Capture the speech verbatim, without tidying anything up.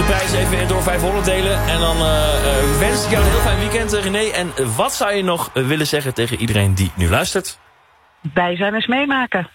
prijs even door vijfhonderd delen. En dan uh, uh, wens ik jou een heel fijn weekend, René. En wat zou je nog uh, willen zeggen tegen iedereen die nu luistert? Bijzijn eens meemaken.